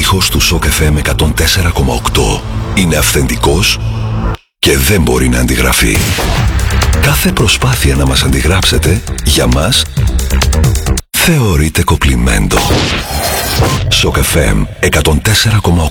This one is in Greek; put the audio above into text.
ήχος του Shock FM 104,8 είναι αυθεντικός και δεν μπορεί να αντιγραφεί. Κάθε προσπάθεια να μας αντιγράψετε, για μας, θεωρείται κοπλιμέντο. Shock FM 104,8.